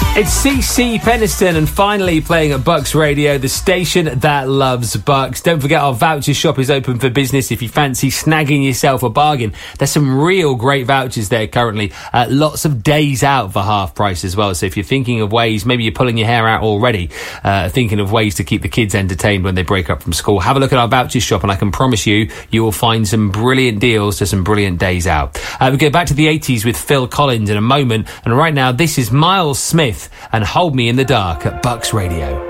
It's CC Peniston and finally playing at Bucks Radio, the station that loves Bucks. Don't forget our voucher shop is open for business if you fancy snagging yourself a bargain. There's some real great vouchers there currently. Lots of days out for half price as well. So if you're thinking of ways, maybe you're pulling your hair out already, thinking of ways to keep the kids entertained when they break up from school, have a look at our voucher shop and I can promise you will find some brilliant deals to some brilliant days out. We go back to the 80s with Phil Collins in a moment. And right now, this is Miles Smith and Hold Me in the Dark at Bucks Radio.